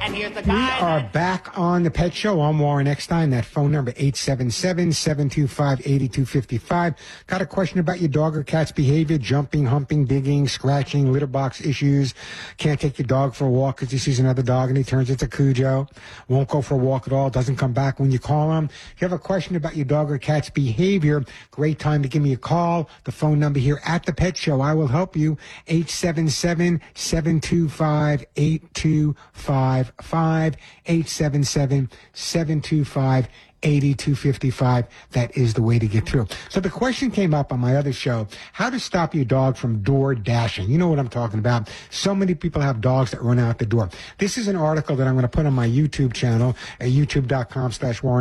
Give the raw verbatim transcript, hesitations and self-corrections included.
And here's the We guy. are back on the Pet Show. I'm Warren Eckstein. That phone number, eight seven seven, seven two five, eight two five five. Got a question about your dog or cat's behavior, jumping, humping, digging, scratching, litter box issues. Can't take your dog for a walk because he sees another dog and he turns into Cujo. Won't go for a walk at all. Doesn't come back when you call him. If you have a question about your dog or cat's behavior, great time to give me a call. The phone number here at the Pet Show. I will help you. eight seven seven, seven two five, eight two five five. eight seven seven, seven two five, eight two five five. That is the way to get through. So the question came up on my other show, how to stop your dog from door dashing. You know what I'm talking about. So many people have dogs that run out the door. This is an article that I'm going to put on my YouTube channel at youtube.com slash Warren.